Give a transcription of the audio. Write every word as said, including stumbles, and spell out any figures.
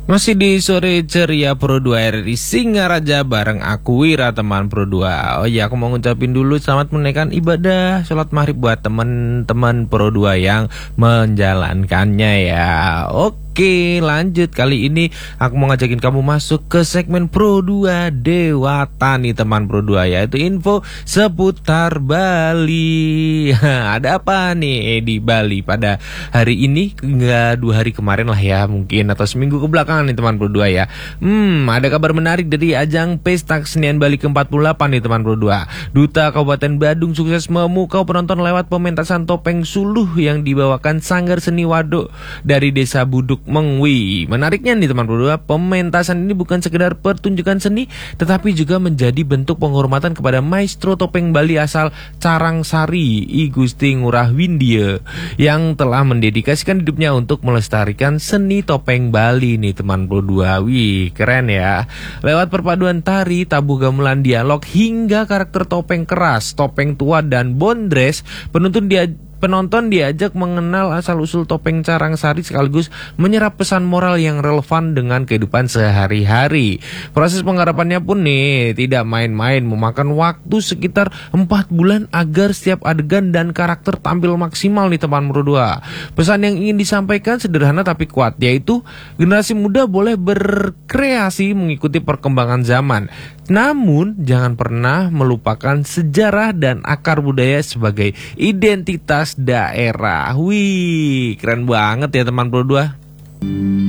Masih di sore ceria Pro dua R I Singaraja bareng aku Wira teman Pro dua. Oh ya, aku mau ngucapin dulu selamat menunaikan ibadah sholat maghrib buat teman-teman Pro dua yang menjalankannya ya. Oke, lanjut. Kali ini aku mau ngajakin kamu masuk ke segmen Pro dua Dewata nih teman Pro dua, yaitu info seputar Bali. Ada apa nih di Bali pada hari ini, hingga dua hari kemarin lah ya mungkin, atau seminggu ke belakang nih teman Pro dua ya. Hmm, ada kabar menarik dari ajang Pesta Kesenian Bali ke empat puluh delapan nih teman Pro dua. Duta Kabupaten Badung sukses memukau penonton lewat pementasan topeng suluh yang dibawakan Sanggar Seni Waduk dari Desa Buduk Mengwi. Menariknya nih teman Pro dua, pementasan ini bukan sekedar pertunjukan seni, tetapi juga menjadi bentuk penghormatan kepada maestro topeng Bali asal Carangsari, I Gusti Ngurah Windia, yang telah mendedikasikan hidupnya untuk melestarikan seni topeng Bali nih teman Pro dua. Wih, keren ya. Lewat perpaduan tari, tabuh gamelan, dialog, hingga karakter topeng keras, topeng tua, dan bondres, penonton dia Penonton diajak mengenal asal-usul topeng Carangsari sekaligus menyerap pesan moral yang relevan dengan kehidupan sehari-hari. Proses penggarapannya pun nih tidak main-main, memakan waktu sekitar empat bulan agar setiap adegan dan karakter tampil maksimal nih teman Pro dua. Pesan yang ingin disampaikan sederhana tapi kuat, yaitu generasi muda boleh berkreasi mengikuti perkembangan zaman, namun jangan pernah melupakan sejarah dan akar budaya sebagai identitas daerah. Wih, keren banget ya teman Pro dua.